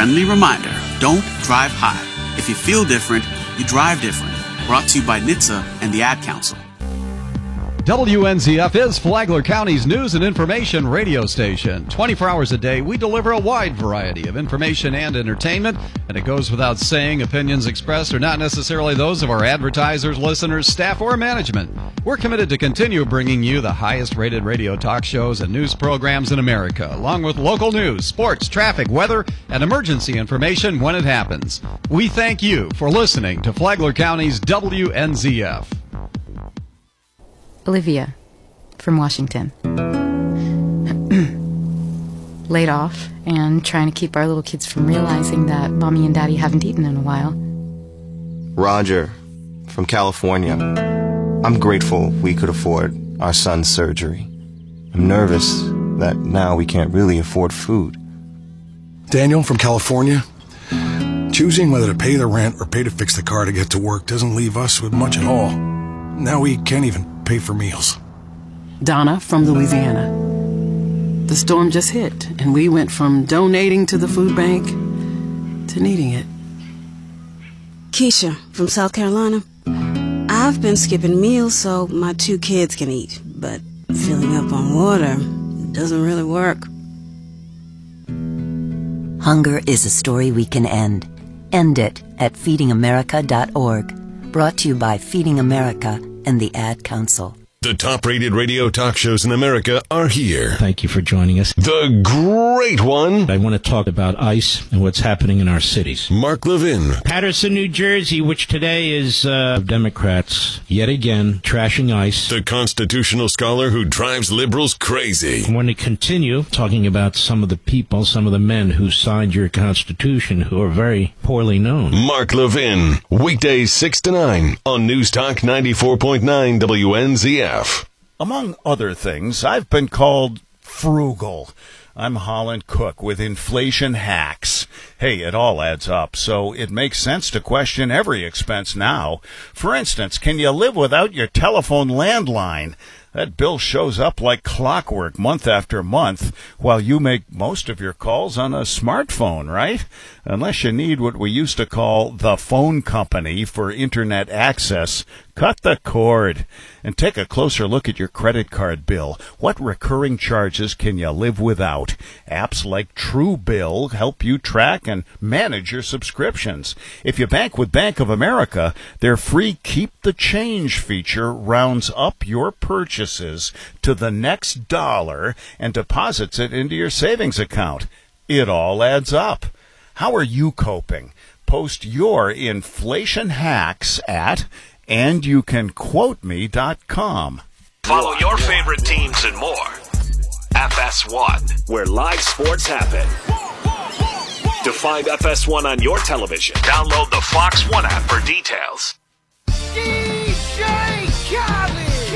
friendly reminder, don't drive high. If you feel different, you drive different. Brought to you by NHTSA and the Ad Council. WNZF is Flagler County's news and information radio station. 24 hours a day, we deliver a wide variety of information and entertainment, and it goes without saying opinions expressed are not necessarily those of our advertisers, listeners, staff, or management. We're committed to continue bringing you the highest-rated radio talk shows and news programs in America, along with local news, sports, traffic, weather, and emergency information when it happens. We thank you for listening to Flagler County's WNZF. Olivia, from Washington. Laid off and trying to keep our little kids from realizing that Mommy and Daddy haven't eaten in a while. Roger, from California. I'm grateful we could afford our son's surgery. I'm nervous that now we can't really afford food. Daniel, from California. Choosing whether to pay the rent or pay to fix the car to get to work doesn't leave us with much at all. Now we can't even pay for meals. Donna, from Louisiana. The storm just hit, and we went from donating to the food bank to needing it. Keisha, from South Carolina. I've been skipping meals so my 2 kids can eat, but filling up on water doesn't really work. Hunger is a story we can end. End it at feedingamerica.org. Brought to you by Feeding America and the Ad Council. The top-rated radio talk shows in America are here. Thank you for joining us. The great one. I want to talk about ICE and what's happening in our cities. Mark Levin. Patterson, New Jersey, which today is Democrats, yet again, trashing ICE. The constitutional scholar who drives liberals crazy. I want to continue talking about some of the people, some of the men who signed your Constitution who are very poorly known. Mark Levin. Weekdays 6 to 9 on News Talk 94.9 WNZF. Among other things, I've been called frugal. I'm Holland Cook with Inflation Hacks. Hey, it all adds up, so it makes sense to question every expense now. For instance, can you live without your telephone landline? That bill shows up like clockwork month after month, while you make most of your calls on a smartphone, right? Unless you need what we used to call the phone company for internet access, cut the cord and take a closer look at your credit card bill. What recurring charges can you live without? Apps like Truebill help you track and manage your subscriptions. If you bank with Bank of America, their free Keep the Change feature rounds up your purchases to the next dollar and deposits it into your savings account. It all adds up. How are you coping? Post your inflation hacks at andyoucanquoteme.com. Follow your favorite teams and more. FS1, where live sports happen. To find FS1 on your television, download the Fox One app for details. DJ Khaled!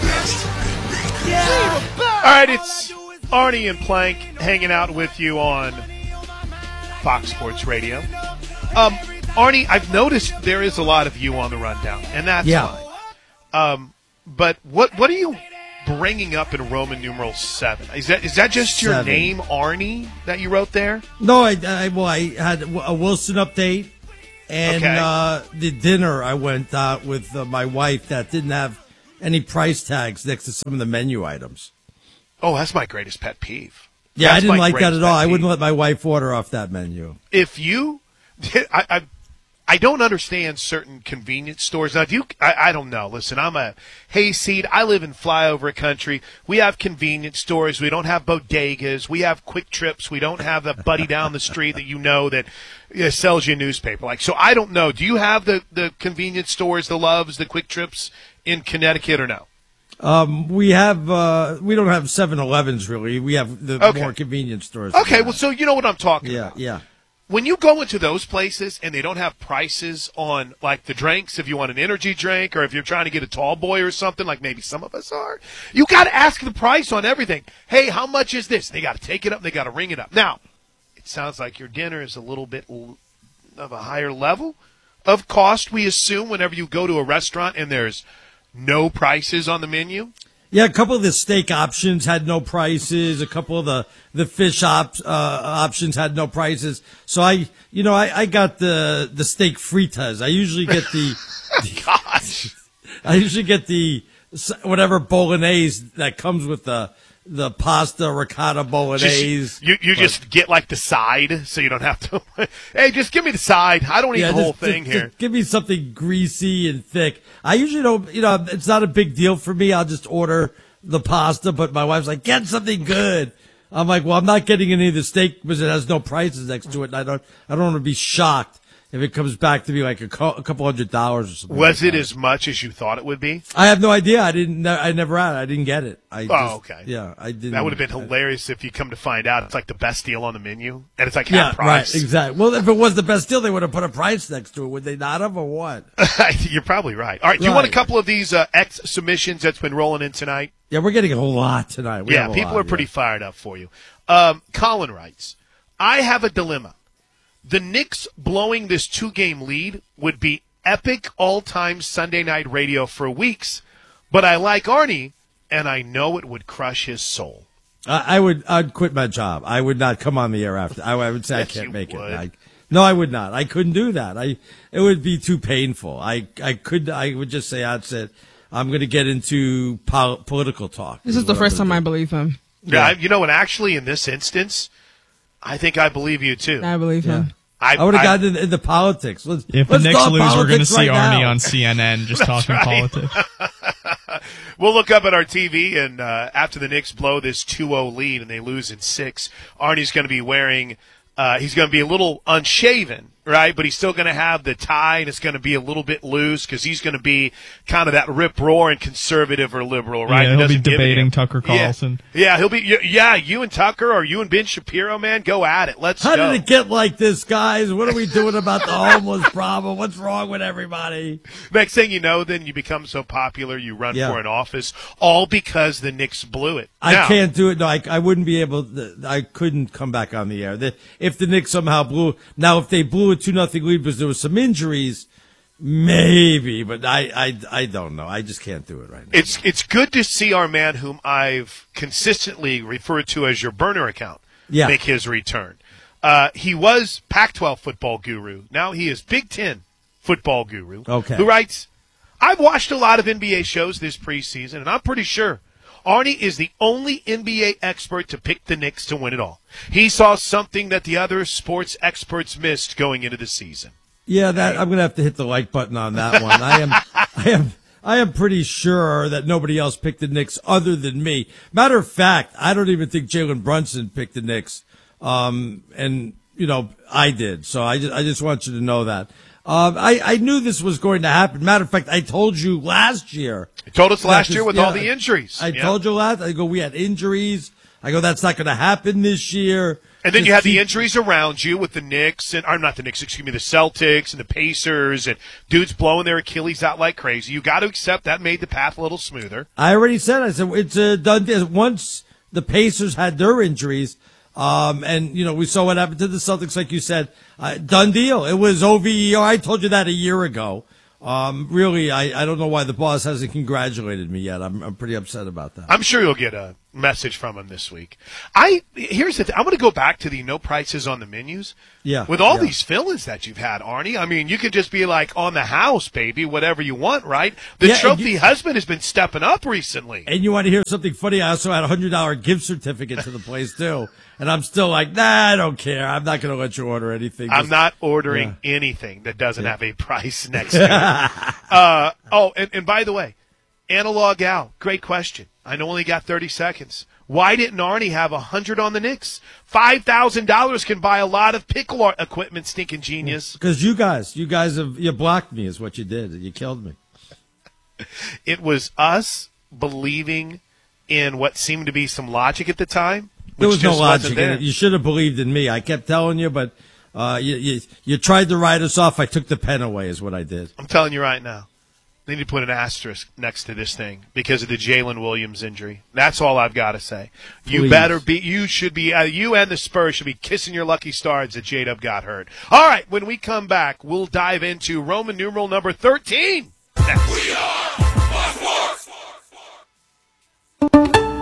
All right, it's Arnie and Plank hanging out with you on Fox Sports Radio. Arnie, I've noticed there is a lot of you on the rundown, and that's fine. But what are you bringing up in Roman numeral 7? Is that just your name, Arnie, that you wrote there? No, I had a Wilson update, and the dinner I went out with my wife that didn't have any price tags next to some of the menu items. Oh, that's my greatest pet peeve. Yeah, I didn't like that at all. I wouldn't let my wife order off that menu. If you, I don't understand certain convenience stores. Now, I don't know. Listen, I'm a hayseed. I live in flyover country. We have convenience stores. We don't have bodegas. We have Quick Trips. We don't have the buddy down the street that sells you a newspaper. So I don't know. Do you have the convenience stores, the Loves, the Quick Trips in Connecticut or no? We don't have 7-Elevens really. We have the more convenience stores. Okay, well, so you know what I'm talking about. Yeah. When you go into those places and they don't have prices on, like, the drinks, if you want an energy drink or if you're trying to get a tall boy or something, like maybe some of us are, you got to ask the price on everything. Hey, how much is this? They got to take it up. They got to ring it up. Now, it sounds like your dinner is a little bit of a higher level of cost, we assume, whenever you go to a restaurant and there's no prices on the menu. Yeah, a couple of the steak options had no prices. A couple of the fish options had no prices. So I got the steak fritas. I usually get Gosh. I usually get the whatever bolognese that comes with the pasta ricotta bolognese. You just get like the side, so you don't have to. Hey, just give me the side. I don't eat the whole thing here. Just give me something greasy and thick. I usually don't. It's not a big deal for me. I'll just order the pasta. But my wife's like, get something good. I'm like, well, I'm not getting any of the steak because it has no prices next to it. And I don't want to be shocked if it comes back to be like a couple $100 or something. Was it as much as you thought it would be? I have no idea. I never had it. I didn't get it. Okay. Yeah, I didn't. That would have been hilarious if you come to find out it's like the best deal on the menu and it's like half price. Right, exactly. Well, if it was the best deal, they would have put a price next to it. Would they not have, or what? You're probably right. All right, do you want a couple of these X submissions that's been rolling in tonight? Yeah, we're getting a whole lot tonight. People are pretty fired up for you. Colin writes, I have a dilemma. The Knicks blowing this 2-game lead would be epic all-time Sunday night radio for weeks, but I like Arnie, and I know it would crush his soul. I'd quit my job. I would not come on the air after. I would say Yes, I can't make would. it. No, I would not. I couldn't do that. It would be too painful. I would just say, I'd say, I'm going to get into political talk. This is the first time I believe him. Yeah, and actually in this instance, I think I believe you too. I believe him. I would have gotten into politics. If the Knicks lose, we're going to see Arnie on CNN just talking politics. We'll look up at our TV, and after the Knicks blow this 2-0 lead and they lose in 6, Arnie's going to be wearing he's going to be a little unshaven, right? But he's still going to have the tie, and it's going to be a little bit loose because he's going to be kind of that rip-roaring conservative or liberal, right? Yeah, he'll be debating Tucker Carlson. Yeah, he'll be. Yeah, you and Tucker or you and Ben Shapiro, man, go at it. Let's How go. did it get like this, guys? What are we doing about the homeless problem? What's wrong with everybody? Next thing you know, then you become so popular, you run for an office, all because the Knicks blew it. I can't do it. No, I wouldn't be able to. I couldn't come back on the air. If the Knicks somehow blew. Now, if they blew a 2-0 lead because there was some injuries, maybe, but I don't know. I just can't do it right now. It's good to see our man, whom I've consistently referred to as your burner account, make his return. He was Pac-12 football guru. Now he is Big Ten football guru. Okay. Who writes, I've watched a lot of NBA shows this preseason, and I'm pretty sure Arnie is the only NBA expert to pick the Knicks to win it all. He saw something that the other sports experts missed going into the season. Yeah, I'm going to have to hit the like button on that one. I am pretty sure that nobody else picked the Knicks other than me. Matter of fact, I don't even think Jalen Brunson picked the Knicks. And I did. So I just want you to know that. I knew this was going to happen. Matter of fact, I told you last year. You told us last year with all the injuries. I told you I go, we had injuries. I go, that's not going to happen this year. And then you had the injuries around you with the Knicks, or not the Knicks, excuse me, the Celtics and the Pacers, and dudes blowing their Achilles out like crazy. You got to accept that made the path a little smoother. I said it's a done deal. Once the Pacers had their injuries, and we saw what happened to the Celtics, like you said, done deal. It was OVE. I told you that a year ago. Really, I don't know why the boss hasn't congratulated me yet. I'm pretty upset about that. I'm sure you'll get a message from him this week. Here's the thing. I'm going to go back to the no prices on the menus. Yeah. With all these fill-ins that you've had, Arnie, I mean, you could just be like on the house, baby, whatever you want, right? The trophy husband has been stepping up recently. And you want to hear something funny? I also had a $100 gift certificate to the place too. And I'm still like, nah, I don't care. I'm not going to let you order anything. I'm not ordering anything that doesn't have a price next to it. And by the way, Analog Al, great question. I know only got 30 seconds. Why didn't Arnie have 100 on the Knicks? $5,000 can buy a lot of pickle equipment, stinking genius. Because you guys you blocked me is what you did. You killed me. It was us believing in what seemed to be some logic at the time. There was no logic in it. You should have believed in me. I kept telling you, but you tried to write us off. I took the pen away is what I did. I'm telling you right now. They need to put an asterisk next to this thing because of the Jalen Williams injury. That's all I've got to say. You should be, you and the Spurs should be kissing your lucky stars that J-Dub got hurt. All right, when we come back, we'll dive into Roman numeral number 13. Next.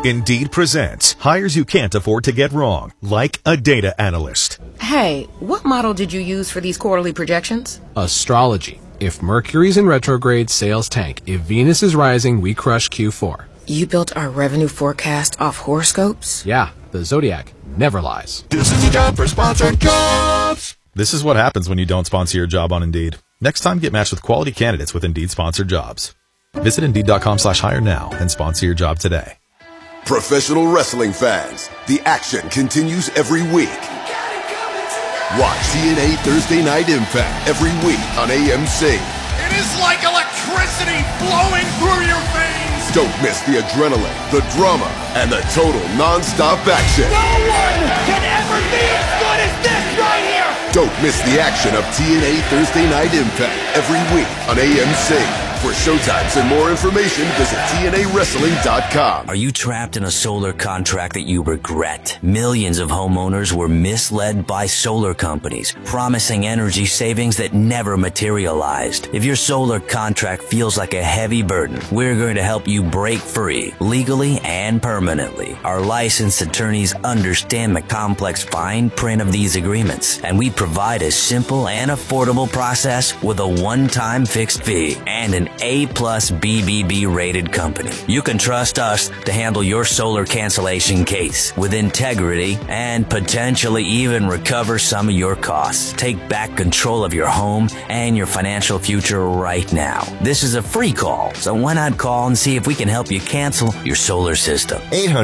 Indeed presents hires you can't afford to get wrong, like a data analyst. Hey, what model did you use for these quarterly projections? Astrology. If Mercury's in retrograde, sales tank. If Venus is rising, we crush Q4. You built our revenue forecast off horoscopes? Yeah, the Zodiac never lies. This is a job for sponsored jobs. This is what happens when you don't sponsor your job on Indeed. Next time, get matched with quality candidates with Indeed sponsored jobs. Visit Indeed.com/hire now and sponsor your job today. Professional wrestling fans, the action continues every week. Watch TNA Thursday Night Impact every week on AMC. It is like electricity flowing through your veins. Don't miss the adrenaline, the drama, and the total non-stop action. No one can ever be as good as this right here. Don't miss the action of TNA Thursday Night Impact every week on AMC. For showtimes and more information, visit TNAWrestling.com. Are you trapped in a solar contract that you regret? Millions of homeowners were misled by solar companies, promising energy savings that never materialized. If your solar contract feels like a heavy burden, we're going to help you break free, legally and permanently. Our licensed attorneys understand the complex fine print of these agreements, and we provide a simple and affordable process with a one-time fixed fee and an A+ BBB rated company. You can trust us to handle your solar cancellation case with integrity and potentially even recover some of your costs. Take back control of your home and your financial future right now. This is a free call, so why not call and see if we can help you cancel your solar system?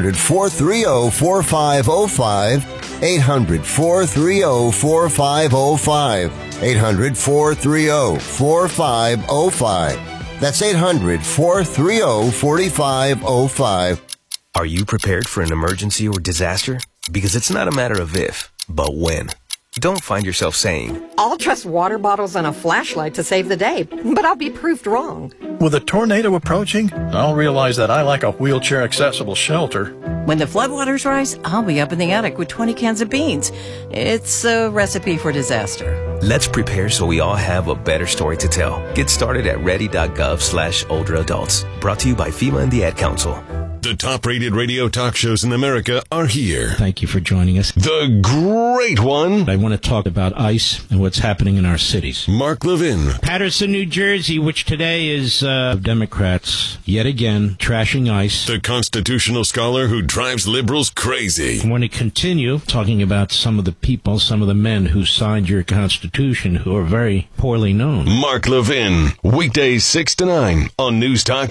800-430-4505. 800-430-4505. 800-430-4505. That's 800-430-4505. Are you prepared for an emergency or disaster? Because it's not a matter of if, but when. Don't find yourself saying, I'll trust water bottles and a flashlight to save the day, but I'll be proved wrong. With a tornado approaching, I'll realize that I lack a wheelchair-accessible shelter. When the floodwaters rise, I'll be up in the attic with 20 cans of beans. It's a recipe for disaster. Let's prepare so we all have a better story to tell. Get started at ready.gov/older adults. Brought to you by FEMA and the Ad Council. The top-rated radio talk shows in America are here. Thank you for joining us. The great one. I want to talk about ICE and what's happening in our cities. Mark Levin. Patterson, New Jersey, which today is Democrats, yet again, trashing ICE. The constitutional scholar who drives liberals crazy. I want to continue talking about some of the people, some of the men who signed your Constitution who are very poorly known. Mark Levin. Weekdays 6 to 9 on News Talk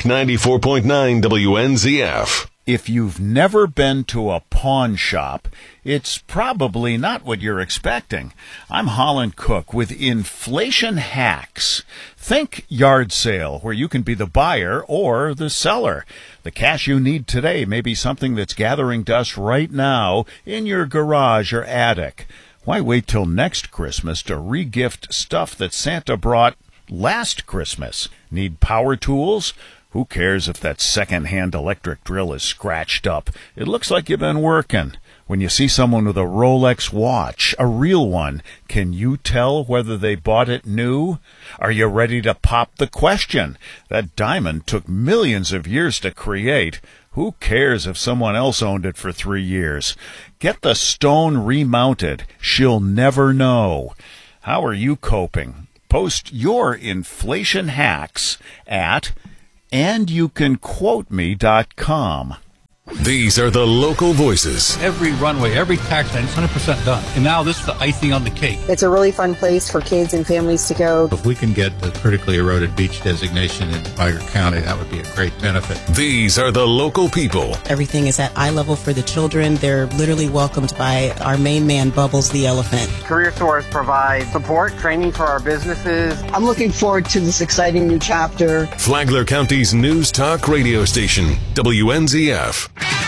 94.9 WNZF. If you've never been to a pawn shop, it's probably not what you're expecting. I'm Holland Cook with Inflation Hacks. Think yard sale, where you can be the buyer or the seller. The cash you need today may be something that's gathering dust right now in your garage or attic. Why wait till next Christmas to re-gift stuff that Santa brought last Christmas? Need power tools? Who cares if that second-hand electric drill is scratched up? It looks like you've been working. When you see someone with a Rolex watch, a real one, can you tell whether they bought it new? Are you ready to pop the question? That diamond took millions of years to create. Who cares if someone else owned it for 3 years? Get the stone remounted. She'll never know. How are you coping? Post your inflation hacks at andyoucanquoteme.com. These are the local voices. Every runway, every tax line is 100% done. And now this is the icing on the cake. It's a really fun place for kids and families to go. If we can get the critically eroded beach designation in Viger County, that would be a great benefit. These are the local people. Everything is at eye level for the children. They're literally welcomed by our main man, Bubbles the elephant. Career Source provides support, training for our businesses. I'm looking forward to this exciting new chapter. Flagler County's News Talk radio station, WNZF.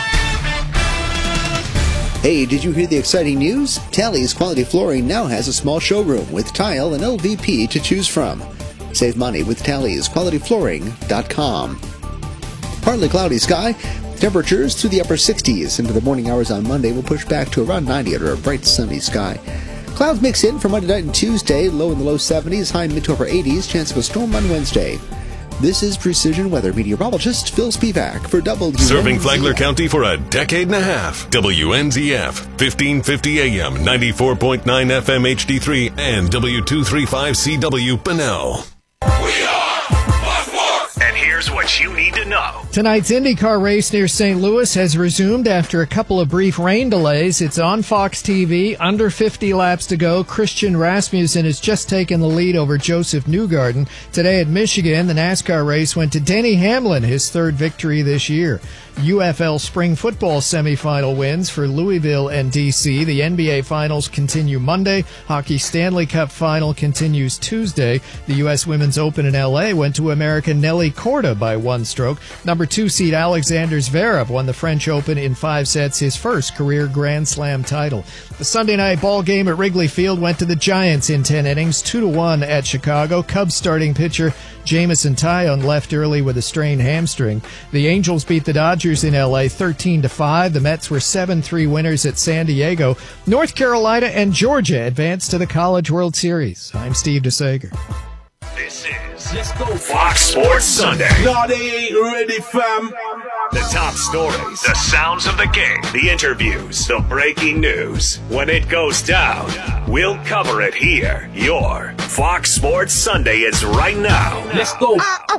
Hey, did you hear the exciting news? Tally's Quality Flooring now has a small showroom with tile and LVP to choose from. Save money with TallysQualityFlooring.com. Partly cloudy sky. Temperatures through the upper 60s into the morning hours on Monday will push back to around 90 under a bright sunny sky. Clouds mix in for Monday night and Tuesday, low in the low 70s, high mid to upper 80s, chance of a storm on Wednesday. This is Precision Weather meteorologist Phil Spivak for WNZF. Serving Flagler County for a decade and a half. WNZF, 1550 AM, 94.9 FM HD3, and W235CW Bunnell. And here's what you need to know. Tonight's IndyCar race near St. Louis has resumed after a couple of brief rain delays. It's on Fox TV. Under 50 laps to go. Christian Rasmussen has just taken the lead over Joseph Newgarden. Today at Michigan, the NASCAR race went to Denny Hamlin, his third victory this year. UFL spring football semifinal wins for Louisville and D.C. The NBA finals continue Monday. Hockey Stanley Cup final continues Tuesday. The U.S. Women's Open in L.A. went to American Nelly Korda by 1 stroke. Number 2 seed Alexander Zverev won the French Open in 5 sets, his first career Grand Slam title. The Sunday night ball game at Wrigley Field went to the Giants in 10 innings, 2-1 at Chicago. Cubs starting pitcher Jameson Taillon left early with a strained hamstring. The Angels beat the Dodgers in L.A. 13-5. The Mets were 7-3 winners at San Diego. North Carolina and Georgia advanced to the College World Series. I'm Steve DeSager. This is Fox Sports Sunday. No, they ain't ready, fam. The top stories, the sounds of the game, the interviews, the breaking news. When it goes down, we'll cover it here. Your Fox Sports Sunday is right now. Let's go.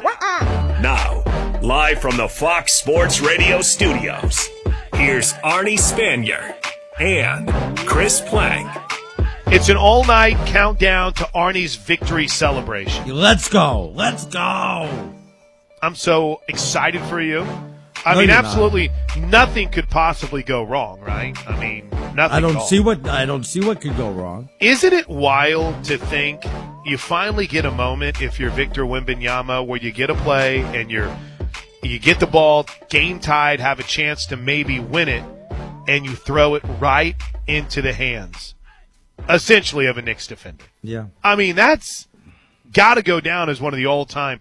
Now, live from the Fox Sports Radio studios, here's Arnie Spanier and Chris Plank. It's an all-night countdown to Arnie's victory celebration. Let's go. Let's go. I'm so excited for you. I mean, absolutely nothing could possibly go wrong, right? I mean, nothing. I don't see what could go wrong. Isn't it wild to think you finally get a moment if you're Victor Wembanyama where you get a play and you get the ball game tied, have a chance to maybe win it, and you throw it right into the hands, essentially, of a Knicks defender. Yeah. I mean, that's got to go down as one of the all-time.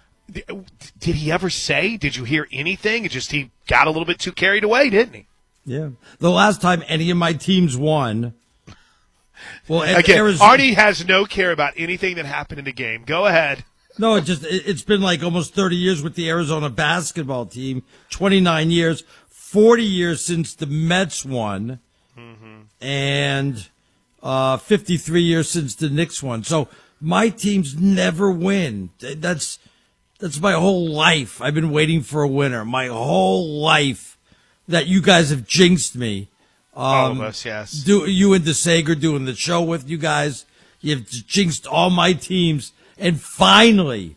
Did he ever say? Did you hear anything? It just he got a little bit too carried away, didn't he? Yeah. The last time any of my teams won. Well, again, Arnie has no care about anything that happened in the game. Go ahead. No, it's been like almost 30 years with the Arizona basketball team, 29 years, 40 years since the Mets won, and 53 years since the Knicks won. So my teams never win. That's my whole life. I've been waiting for a winner my whole life. That you guys have jinxed me. All of us, yes. You and DeSager doing the show with you guys. You've jinxed all my teams. And finally,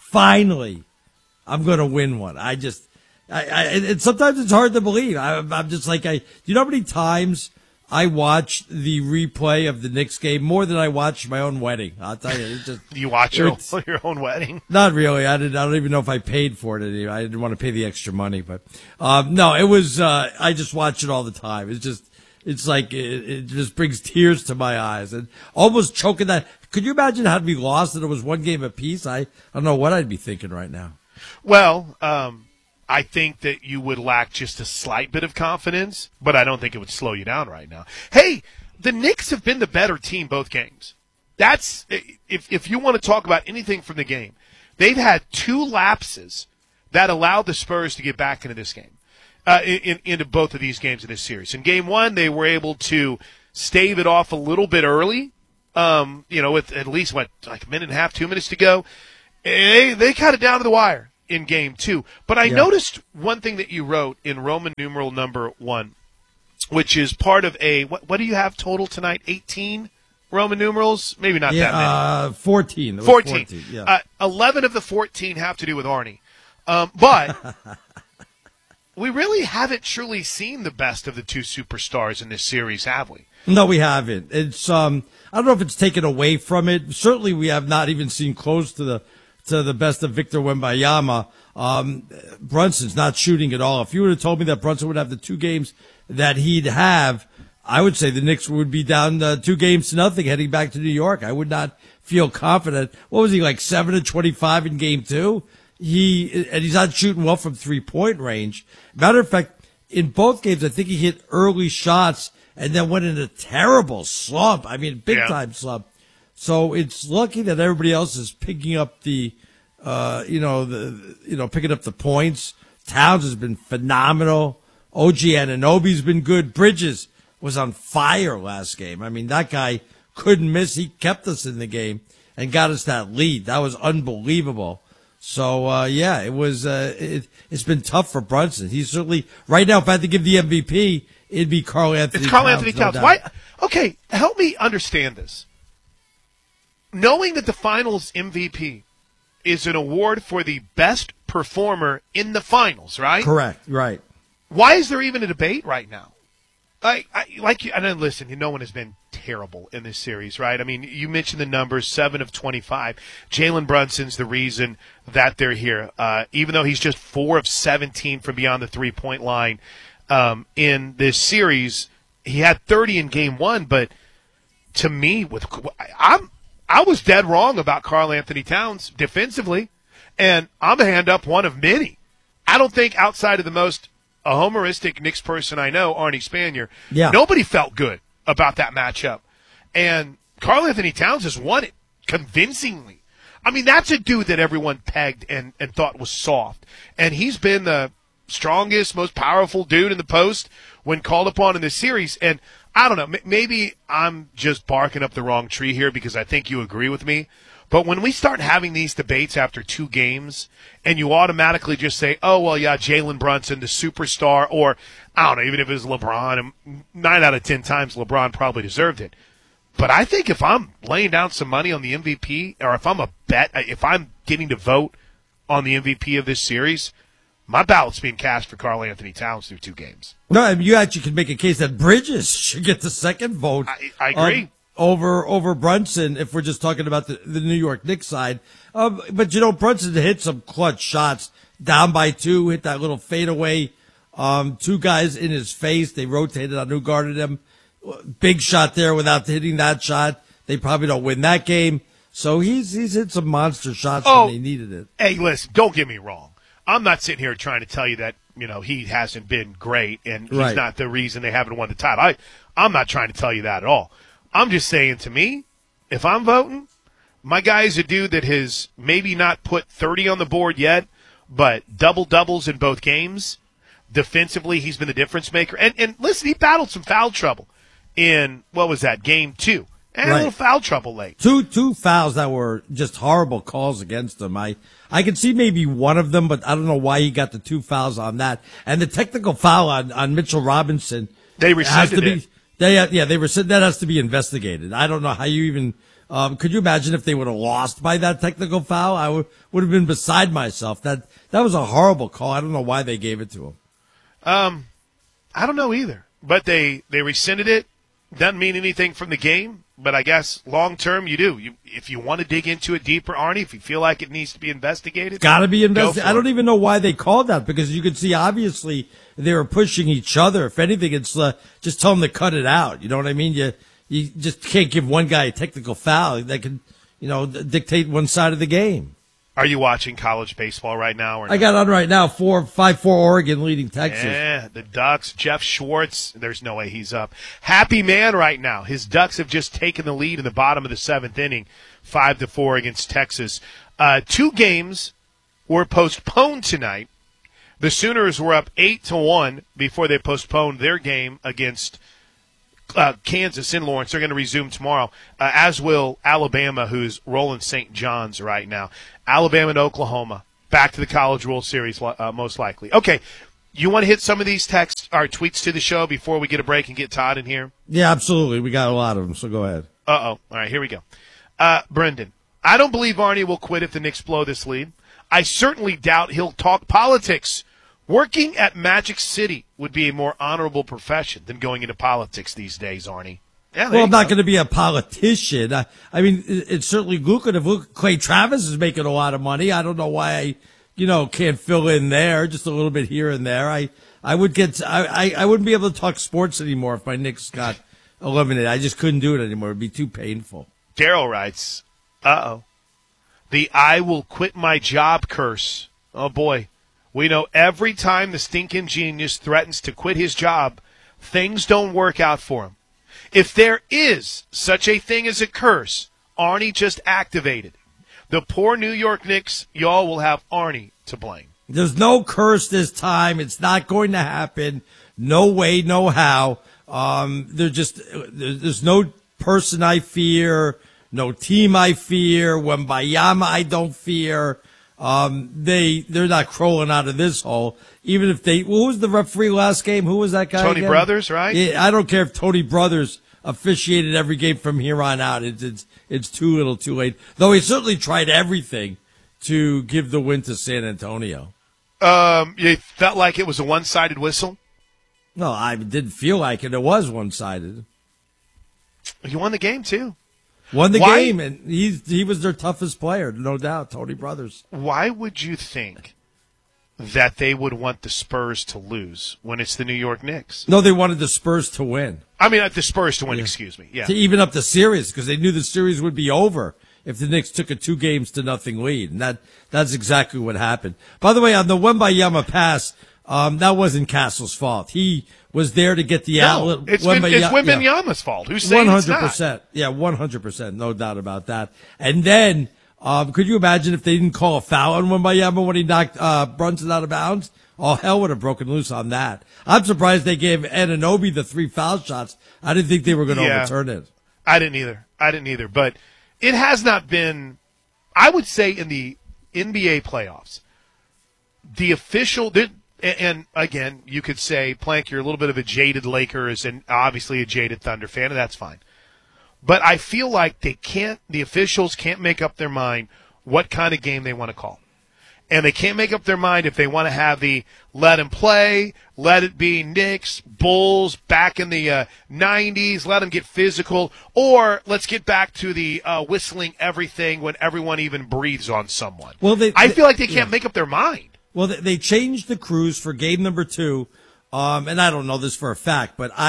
I'm going to win one. And sometimes it's hard to believe. I'm just like, do you know how many times I watched the replay of the Knicks game more than I watched my own wedding? I'll tell you. You watch your own wedding? Not really. I don't even know if I paid for it. I didn't want to pay the extra money, but no, it was. I just watch it all the time. It's like it just brings tears to my eyes and almost choking that. Could you imagine how to be lost and it was one game apiece? I don't know what I'd be thinking right now. Well, I think that you would lack just a slight bit of confidence, but I don't think it would slow you down right now. Hey, the Knicks have been the better team both games. That's if you want to talk about anything from the game. They've had 2 lapses that allowed the Spurs to get back into this game, into both of these games in this series. In game 1, they were able to stave it off a little bit early, with at least, like a minute and a half, 2 minutes to go. They cut it down to the wire in game 2. But I noticed one thing that you wrote in Roman numeral number 1, which is part of what do you have total tonight? 18 Roman numerals? Maybe not that many. 14. 14. Yeah. 11 of the 14 have to do with Arnie. But we really haven't truly seen the best of the 2 superstars in this series, have we? No, we haven't. It's I don't know if it's taken away from it. Certainly we have not even seen close to the best of Victor Wembanyama. Brunson's not shooting at all. If you would have told me that Brunson would have the 2 games that he'd have, I would say the Knicks would be down 2-0 heading back to New York. I would not feel confident. What was he, like 7-25 in game 2? He's not shooting well from 3-point range. Matter of fact, in both games, I think he hit early shots and then went in a terrible slump. I mean, big time slump. So it's lucky that everybody else is picking up the picking up the points. Towns has been phenomenal. OG Anunoby's been good. Bridges was on fire last game. I mean, that guy couldn't miss. He kept us in the game and got us that lead. That was unbelievable. So, it was, it's been tough for Brunson. He's certainly, right now, if I had to give the MVP, it'd be Karl-Anthony Towns. It's Karl-Anthony Towns. No Why? Okay, help me understand this. Knowing that the finals MVP is an award for the best performer in the finals, right? Correct, right. Why is there even a debate right now? And listen, no one has been terrible in this series, right? I mean, you mentioned the numbers, 7 of 25. Jalen Brunson's the reason that they're here. Even though he's just 4 of 17 from beyond the three-point line in this series, he had 30 in game 1. But to me, I was dead wrong about Karl-Anthony Towns defensively, and I'm a hand up one of many. I don't think outside of the most a homeristic Knicks person I know, Arnie Spanier, nobody felt good about that matchup. And Karl-Anthony Towns has won it convincingly. I mean, that's a dude that everyone pegged and thought was soft. And he's been the strongest, most powerful dude in the post when called upon in this series. And I don't know, maybe I'm just barking up the wrong tree here because I think you agree with me. But when we start having these debates after 2 games and you automatically just say, oh, well, yeah, Jalen Brunson, the superstar, or I don't know, even if it was LeBron, and 9 out of 10 times LeBron probably deserved it. But I think if I'm laying down some money on the MVP, or if I'm getting to vote on the MVP of this series, my ballot's being cast for Karl-Anthony Towns through 2 games. No, I mean, you actually could make a case that Bridges should get the second vote. I agree. Over Brunson, if we're just talking about the New York Knicks side. But, Brunson hit some clutch shots, down by 2, hit that little fadeaway. 2 guys in his face. They rotated on who guarded him. Big shot there without hitting that shot. They probably don't win that game. So he's hit some monster shots when they needed it. Hey, listen, don't get me wrong. I'm not sitting here trying to tell you that, he hasn't been great and he's not the reason they haven't won the title. I'm not trying to tell you that at all. I'm just saying, to me, if I'm voting, my guy is a dude that has maybe not put 30 on the board yet, but double-doubles in both games. Defensively, he's been the difference maker. And listen, he battled some foul trouble in, game 2. And a little foul trouble late. Two fouls that were just horrible calls against him. I could see maybe one of them, but I don't know why he got the 2 fouls on that. And the technical foul on Mitchell Robinson. They rescinded it. They rescinded. That has to be investigated. I don't know how you even, could you imagine if they would have lost by that technical foul? I would have been beside myself. That was a horrible call. I don't know why they gave it to him. I don't know either, but they rescinded it. Doesn't mean anything from the game, but I guess long term you do. If you want to dig into it deeper, Arnie, if you feel like it needs to be investigated, it's got to be investigated. I don't even know why they called that, because you could see obviously they were pushing each other. If anything, it's just tell them to cut it out. You know what I mean? You just can't give one guy a technical foul that can dictate one side of the game. Are you watching college baseball right now? Or I got on right now, 5-4 Oregon leading Texas. Yeah, the Ducks, Jeff Schwartz, there's no way he's up. Happy man right now. His Ducks have just taken the lead in the bottom of the 7th inning, 5-4 against Texas. 2 games were postponed tonight. The Sooners were up 8-1 before they postponed their game against Kansas in Lawrence. They're going to resume tomorrow, as will Alabama, who's rolling St. John's right now. Alabama and Oklahoma back to the College World Series, most likely. Okay, you want to hit some of these texts or tweets to the show before we get a break and get Todd in here? Yeah, absolutely. We got a lot of them, so go ahead. All right, here we go. Brendan, I don't believe Arnie will quit if the Knicks blow this lead. I certainly doubt he'll talk politics. Working at Magic City would be a more honorable profession than going into politics these days, Arnie. Yeah, well, I'm not going to be a politician. I mean, it's certainly lucrative. Look, Clay Travis is making a lot of money. I don't know why I, can't fill in there, just a little bit here and there. I wouldn't be able to talk sports anymore if my Knicks got eliminated. I just couldn't do it anymore. It'd be too painful. Daryl writes, the I will quit my job curse. Oh, boy. We know every time the stinking genius threatens to quit his job, things don't work out for him. If there is such a thing as a curse, Arnie just activated. The poor New York Knicks, y'all will have Arnie to blame. There's no curse this time. It's not going to happen. No way, no how. There's no person I fear, no team I fear. Wembayama I don't fear. They're not crawling out of this hole. Even if who was the referee last game? Who was that guy? Tony again? Brothers, right? Yeah, I don't care if Tony Brothers officiated every game from here on out. It's too little, too late. Though he certainly tried everything to give the win to San Antonio. You felt like it was a one-sided whistle? No, I didn't feel like it. It was one-sided. You won the game, too. Won the game, and he was their toughest player, no doubt, Tony Brothers. Why would you think that they would want the Spurs to lose when it's the New York Knicks? No, they wanted the Spurs to win. I mean, the Spurs to win, excuse me. Yeah. To even up the series, because they knew the series would be over if the Knicks took a 2-0 lead. And that's exactly what happened. By the way, on the Wembayama pass, that wasn't Castle's fault. He was there to get the outlet. It's Wembanyama's fault. Who's saying 100%. It's not? Yeah, 100%. No doubt about that. And then, could you imagine if they didn't call a foul on Wembayama when he knocked Brunson out of bounds? All hell would have broken loose on that. I'm surprised they gave Anunoby the 3 foul shots. I didn't think they were going to overturn it. I didn't either. But it has not been, I would say, in the NBA playoffs, the official, and again, you could say, Plank, you're a little bit of a jaded Lakers and obviously a jaded Thunder fan, and that's fine. But I feel like the officials can't make up their mind what kind of game they want to call. And they can't make up their mind if they want to have the let him play, let it be Knicks, Bulls, back in the 90s, let them get physical, or let's get back to the whistling everything when everyone even breathes on someone. Well, I feel like they can't make up their mind. Well, they changed the crews for game number 2, and I don't know this for a fact, but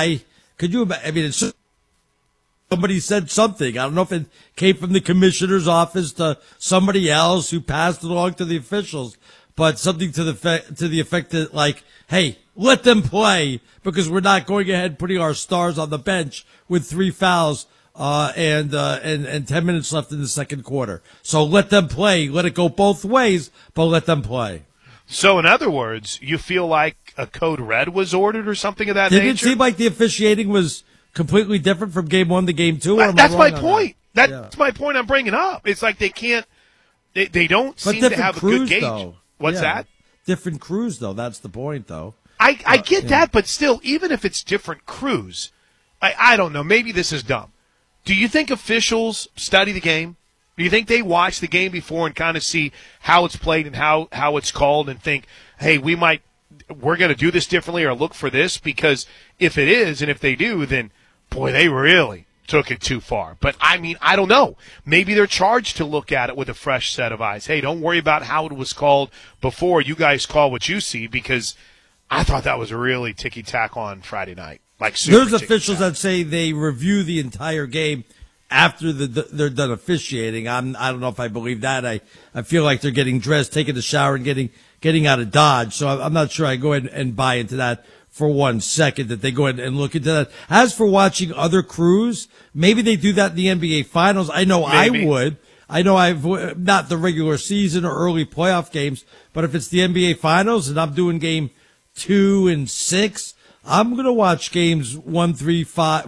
it's somebody said something. I don't know if it came from the commissioner's office to somebody else who passed it along to the officials, but something to the effect that, like, hey, let them play because we're not going ahead putting our stars on the bench with 3 fouls and 10 minutes left in the second quarter. So let them play. Let it go both ways, but let them play. So, in other words, you feel like a code red was ordered or something of that nature? Did it seem like the officiating was completely different from game 1 to game 2? That's my point. That's my point I'm bringing up. It's like they can't, they don't seem to have a good gauge. Though. What's that? Different crews, though. That's the point, though. I get that, but still, even if it's different crews, I don't know. Maybe this is dumb. Do you think officials study the game? Do you think they watch the game before and kind of see how it's played and how it's called and think, hey, we're going to do this differently or look for this? Because if it is, and if they do, then, boy, they really took it too far. But, I mean, I don't know. Maybe they're charged to look at it with a fresh set of eyes. Hey, don't worry about how it was called before. You guys call what you see, because I thought that was a really ticky-tack on Friday night. There's officials that say they review the entire game after they're done officiating. I don't know if I believe that. I feel like they're getting dressed, taking a shower, and getting out of Dodge. So I'm not sure I go ahead and buy into that for 1 second, that they go ahead and look into that. As for watching other crews, maybe they do that in the NBA Finals. I know maybe. I would. I know I've not the regular season or early playoff games, but if it's the NBA Finals and I'm doing game 2 and 6, I'm going to watch games 1, 3,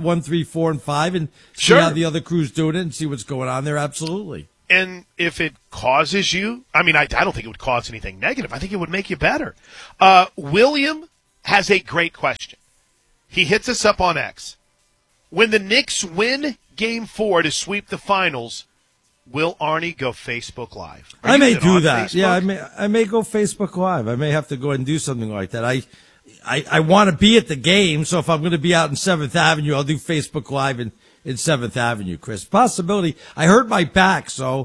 4, and 5 and see how the other crew's doing it and see what's going on there. Absolutely. And if it causes you, I mean, I don't think it would cause anything negative. I think it would make you better. William has a great question. He hits us up on X. When the Knicks win Game 4 to sweep the finals, will Arnie go Facebook Live? I may do that. Facebook? Yeah, I may go Facebook Live. I may have to go ahead and do something like that. I want to be at the game, so if I'm going to be out in 7th Avenue, I'll do Facebook Live in 7th Avenue, Chris. Possibility. I hurt my back, so.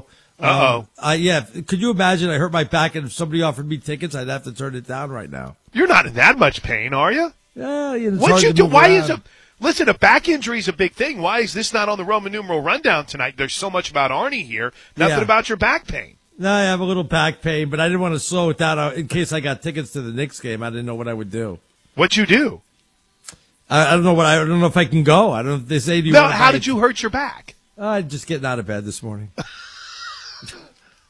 Yeah. Could you imagine I hurt my back and if somebody offered me tickets, I'd have to turn it down right now. You're not in that much pain, are you? Yeah. What'd you do? Listen, a back injury is a big thing. Why is this not on the Roman numeral rundown tonight? There's so much about Arnie here. Nothing about your back pain. No, I have a little back pain, but I didn't want to slow it down in case I got tickets to the Knicks game. I didn't know what I would do. What'd you do? I don't know I don't know if I can go. I don't. They say, how did you hurt your back? Just getting out of bed this morning.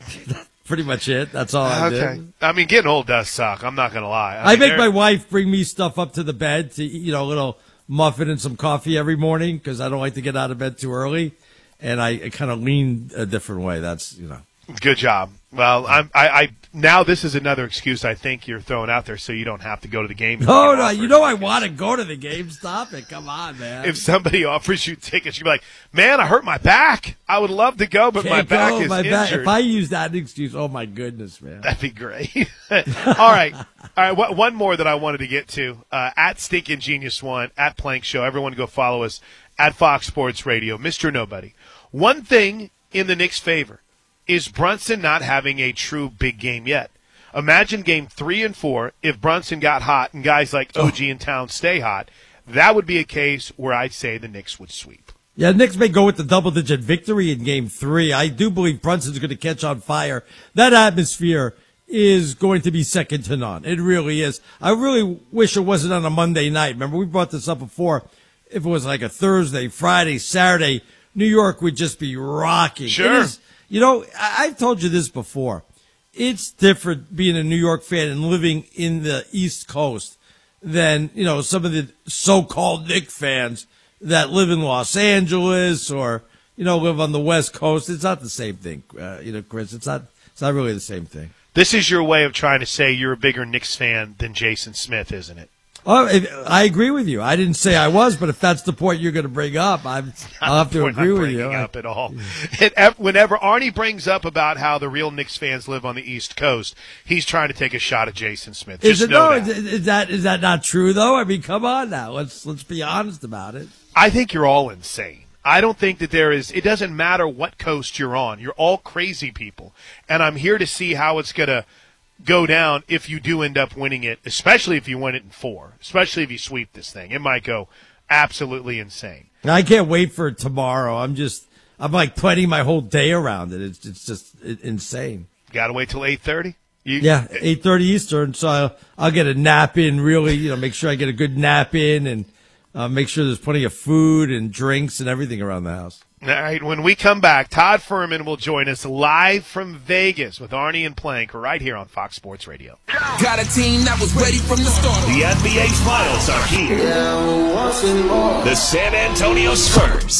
Pretty much it. That's all I did. I mean, getting old does suck. I'm not going to lie. I make my wife bring me stuff up to the bed to eat, a little muffin and some coffee every morning because I don't like to get out of bed too early. And I kind of lean a different way. That's, Good job. Well, I now this is another excuse I think you're throwing out there so you don't have to go to the game. No, I want to go to the game. Stop it. Come on, man. If somebody offers you tickets, you'd be like, man, I hurt my back. I would love to go, but my back is injured. If I use that excuse, oh, my goodness, man. That'd be great. All right. One more that I wanted to get to. At Stinkin' Genius One, at Plank Show. Everyone go follow us at Fox Sports Radio. Mr. Nobody. One thing in the Knicks' favor is Brunson not having a true big game yet. Imagine game 3 and 4 if Brunson got hot and guys like OG and Towns stay hot. That would be a case where I'd say the Knicks would sweep. Yeah, the Knicks may go with the double-digit victory in game 3. I do believe Brunson's going to catch on fire. That atmosphere is going to be second to none. It really is. I really wish it wasn't on a Monday night. Remember, we brought this up before. If it was like a Thursday, Friday, Saturday, New York would just be rocking. Sure. I've told you this before. It's different being a New York fan and living in the East Coast than, some of the so-called Knicks fans that live in Los Angeles or, live on the West Coast. It's not the same thing, Chris. It's not really the same thing. This is your way of trying to say you're a bigger Knicks fan than Jason Smith, isn't it? Oh, I agree with you. I didn't say I was, but if that's the point you're going to bring up, I'll have to agree with you. Up at all. Whenever Arnie brings up about how the real Knicks fans live on the East Coast, he's trying to take a shot at Jason Smith. Is that not true though? I mean, come on now. Let's be honest about it. I think you're all insane. I don't think that it doesn't matter what coast you're on. You're all crazy people. And I'm here to see how it's going to go down if you do end up winning it, especially if you win it in 4, especially if you sweep this thing. It might go absolutely insane. I can't wait for tomorrow. I'm like planning my whole day around it. It's just insane. Got to wait till 8:30? Yeah, 8:30 Eastern. So I'll get a nap in, really, make sure I get a good nap in and make sure there's plenty of food and drinks and everything around the house. All right, when we come back, Todd Furman will join us live from Vegas with Arnie and Plank right here on Fox Sports Radio. Got a team that was ready from the start. The NBA Finals are here. The San Antonio Spurs